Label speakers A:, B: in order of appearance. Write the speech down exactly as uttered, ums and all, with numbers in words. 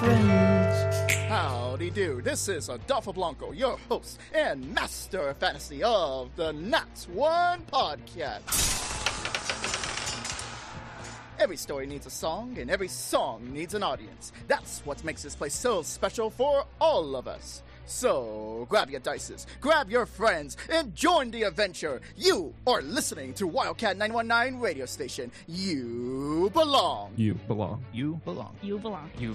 A: friends.
B: Howdy do, this is Adolfo Blanco, your host and master of fantasy of the Not One Podcast. Every story needs a song, and every song needs an audience. That's what makes this place so special for all of us. So, grab your dices, grab your friends, and join the adventure. You are listening to Wildcat nine one nine radio station. You belong.
C: You belong.
D: You belong.
E: You belong.
D: You